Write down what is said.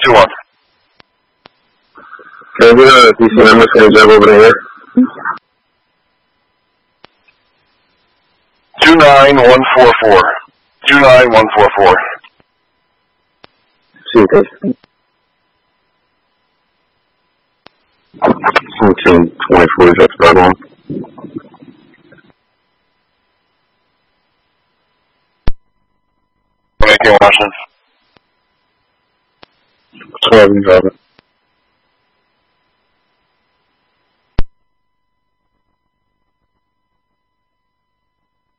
2-1. Can I get a DC number for the job over here? 29144. 29144. See, guys. 1724, that's about on. Making Washington. 12, you drop it.